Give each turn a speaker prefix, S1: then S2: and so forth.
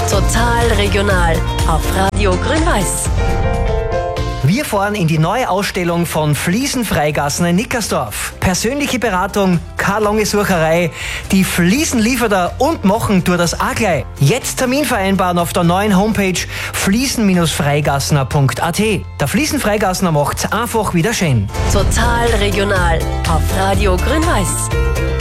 S1: Total regional auf Radio Grün-Weiß.
S2: Wir fahren in die neue Ausstellung von Fliesen Freigassner in Nickersdorf. Persönliche Beratung, keine lange Sucherei. Die Fliesen liefert er und machen tut das auch gleich. Jetzt Termin vereinbaren auf der neuen Homepage fliesen-freigassner.at. Der Fliesen Freigassner macht's einfach wieder schön.
S1: Total regional auf Radio Grün-Weiß.